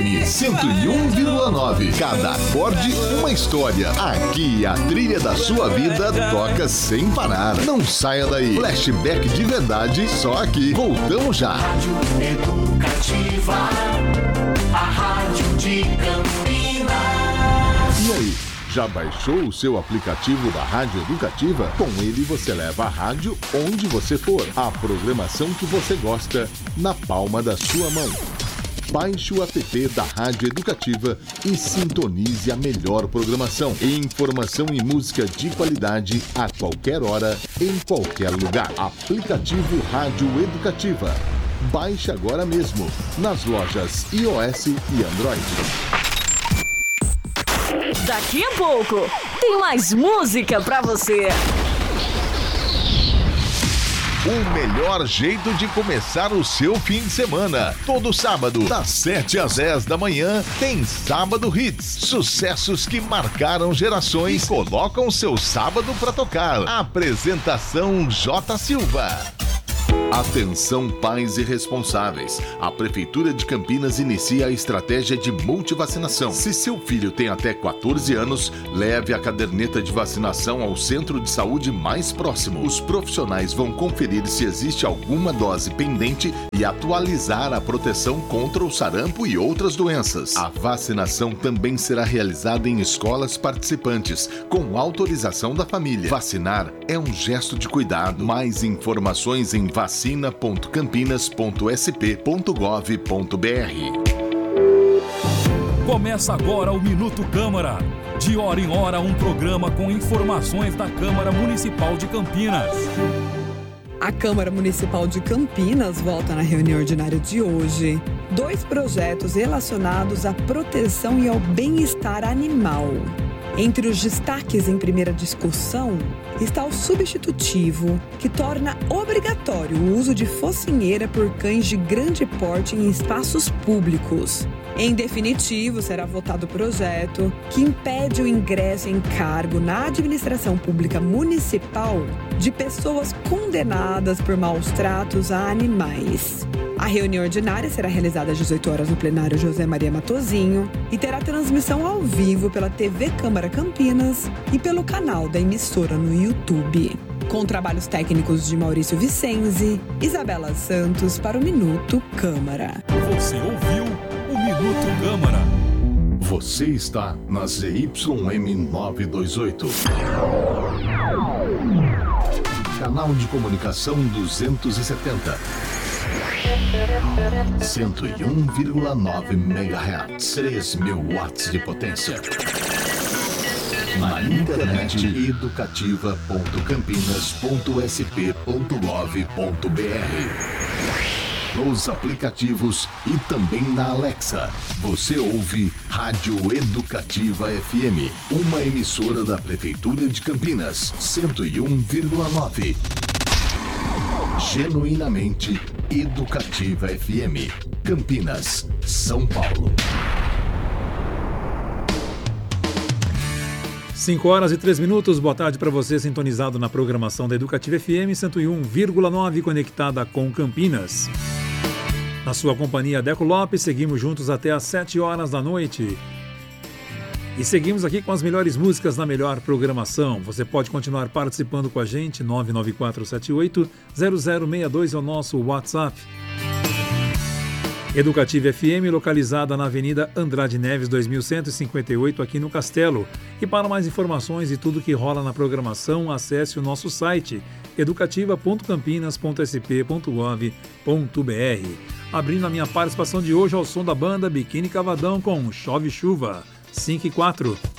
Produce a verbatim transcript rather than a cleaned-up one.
M cento e um vírgula nove. Cada acorde, uma história. Aqui a trilha da sua vida toca sem parar. Não saia daí. Flashback de verdade, só aqui. Voltamos já. Rádio Educativa, a rádio de Campinas. E aí? Já baixou o seu aplicativo da Rádio Educativa? Com ele você leva a rádio onde você for. A programação que você gosta na palma da sua mão. Baixe o app da Rádio Educativa e sintonize a melhor programação. Informação e música de qualidade a qualquer hora, em qualquer lugar. Aplicativo Rádio Educativa. Baixe agora mesmo nas lojas iOS e Android. Daqui a pouco tem mais música pra você. O melhor jeito de começar o seu fim de semana. Todo sábado, das sete às dez da manhã, tem Sábado Hits. Sucessos que marcaram gerações e colocam seu sábado pra tocar. Apresentação J. Silva. Atenção pais e responsáveis. A Prefeitura de Campinas inicia a estratégia de multivacinação. Se seu filho tem até quatorze anos, leve a caderneta de vacinação ao centro de saúde mais próximo. Os profissionais vão conferir se existe alguma dose pendente e atualizar a proteção contra o sarampo e outras doenças. A vacinação também será realizada em escolas participantes, com autorização da família. Vacinar é um gesto de cuidado. Mais informações em vacina ponto campinas ponto s p ponto gov ponto b r. Começa agora o Minuto Câmara. De hora em hora, um programa com informações da Câmara Municipal de Campinas. A Câmara Municipal de Campinas volta na reunião ordinária de hoje. Dois projetos relacionados à proteção e ao bem-estar animal. Entre os destaques em primeira discussão está o substitutivo, que torna obrigatório o uso de focinheira por cães de grande porte em espaços públicos. Em definitivo, será votado o projeto que impede o ingresso em cargo na administração pública municipal de pessoas condenadas por maus tratos a animais. A reunião ordinária será realizada às dezoito horas no plenário José Maria Matosinho e terá transmissão ao vivo pela T V Câmara Campinas e pelo canal da emissora no YouTube. Com trabalhos técnicos de Maurício Vicenzi, Isabela Santos para o Minuto Câmara. Você ouviu o Minuto Câmara. Você está na Z Y M novecentos e vinte e oito. Canal de comunicação duzentos e setenta. cento e um vírgula nove megahertz, três mil watts de potência. Na internet educativa ponto campinas ponto s p ponto gov ponto b r. Nos aplicativos e também na Alexa. Você ouve Rádio Educativa F M, uma emissora da Prefeitura de Campinas, cento e um vírgula nove. Genuinamente Educativa F M, Campinas, São Paulo. cinco horas e três minutos, boa tarde para você sintonizado na programação da Educativa F M cento e um vírgula nove, conectada com Campinas. Na sua companhia, Deco Lopes, seguimos juntos até às sete horas da noite. E seguimos aqui com as melhores músicas na melhor programação. Você pode continuar participando com a gente, nove nove quatro sete oito zero zero seis dois é o nosso WhatsApp. Educativa F M, localizada na Avenida Andrade Neves, dois mil cento e cinquenta e oito, aqui no Castelo. E para mais informações e tudo que rola na programação, acesse o nosso site educativa ponto campinas ponto s p ponto gov ponto b r. Abrindo a minha participação de hoje ao som da banda Biquíni Cavadão com Chove Chuva, cinco e quatro.